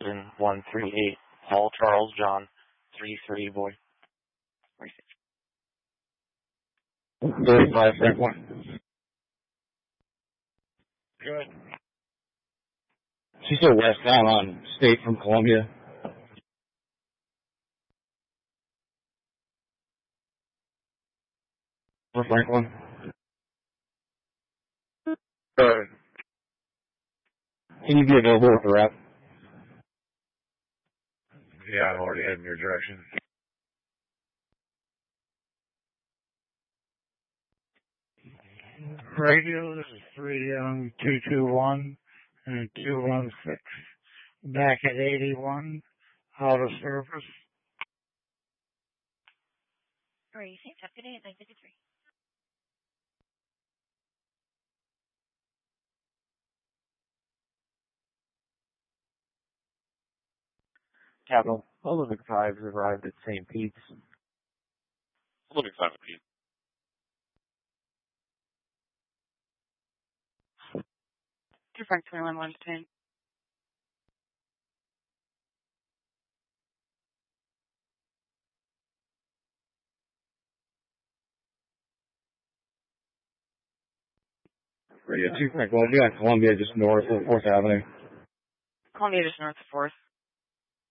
London 138, Paul Charles John 33 boy. 35 Franklin. Good. She's still westbound on State from Columbia. For Franklin. Good. Can you be available with the rep? Yeah, I'm already heading your direction. Radio, this is 3-221 and 216. Back at 81, out of service. Great. Have a good day at 9:53. Capital, Olympic 5 has arrived at St. Pete's. Olympic 5 Pete. To Frank 21, 1 to 10. Radio 2 Franklin. I'll be on Columbia just north of 4th Avenue. Columbia just north of 4th.